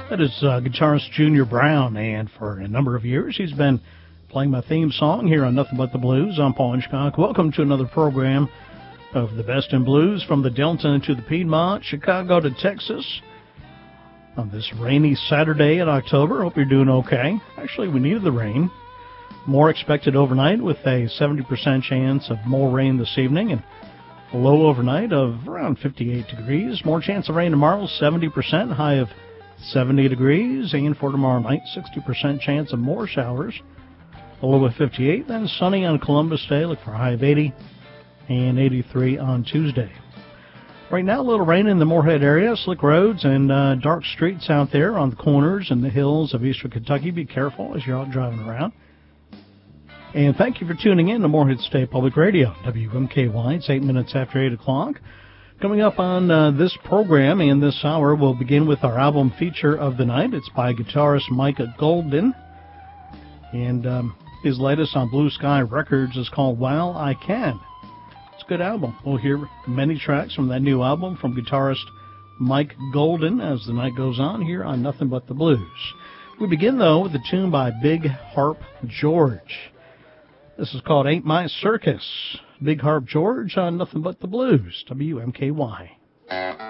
That is guitarist Junior Brown, and for a number of years he's been playing my theme song here on Nothing But the Blues. I'm Paul Hitchcock. Welcome to another program of the best in blues from the Delta to the Piedmont, Chicago to Texas, on this rainy Saturday in October. Hope you're doing okay. Actually, we needed the rain. More expected overnight with a 70% chance of more rain this evening, and a low overnight of around 58 degrees. More chance of rain tomorrow, 70%, high of 70 degrees. And for tomorrow night, 60% chance of more showers, a low of 58. Then sunny on Columbus Day, look for a high of 80 and 83 on Tuesday. Right now, a little rain in the Moorhead area, slick roads and dark streets out there on the corners and the hills of eastern Kentucky. Be careful as you're out driving around. And thank you for tuning in to Moorhead State Public Radio, WMKY. It's 8 minutes after 8 o'clock. Coming up on this program and this hour, we'll begin with our album feature of the night. It's by guitarist Mike Golden. And his latest on Blue Sky Records is called While I Can. It's a good album. We'll hear many tracks from that new album from guitarist Mike Golden as the night goes on here on Nothing But the Blues. We begin, though, with a tune by Big Harp George. This is called Ain't My Circus. Big Harp George on Nothing But the Blues, WMKY.